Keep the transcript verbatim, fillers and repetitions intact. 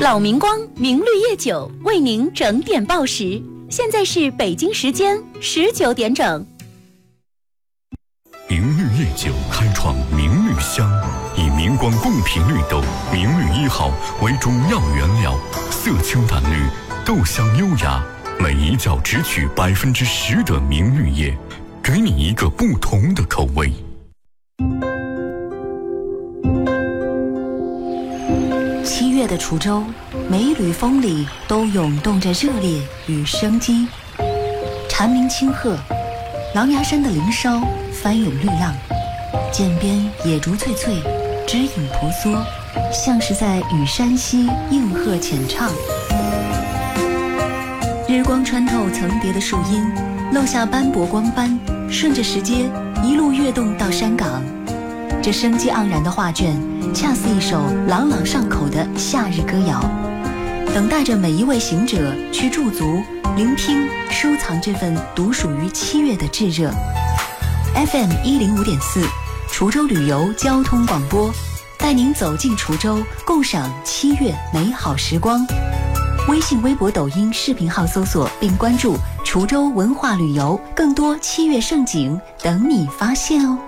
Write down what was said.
老明光明绿叶酒为您整点报时，现在是北京时间十九点整。 明绿叶酒开创明绿香，以明光贡品绿豆明绿一号为主要原料，色清淡绿，豆香优雅，每一角只取百分之十的明绿叶，给你一个不同的口味。 七月的滁州，每一缕风里都涌动着热烈与生机。蝉鸣清鹤，狼牙山的林梢翻涌绿浪，涧边野竹翠翠，枝影婆娑，像是在与山溪应和浅唱。日光穿透层叠的树荫，漏下斑驳光斑，顺着石阶一路跃动到山岗。这生机盎然的画卷，恰似一首朗朗上口的夏日歌谣，等待着每一位行者去驻足、聆听、收藏这份独属于七月的炙热。F M 一零五点四，滁州旅游交通广播，带您走进滁州，共赏七月美好时光。微信、微博、抖音视频号搜索并关注滁州文化旅游，更多七月盛景等你发现哦。